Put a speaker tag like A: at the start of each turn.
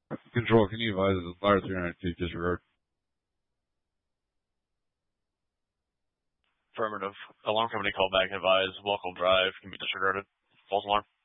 A: Control, can you advise the fire 392 disregard?
B: Affirmative. Alarm company call back and advise. Welcome drive can be disregarded. False alarm.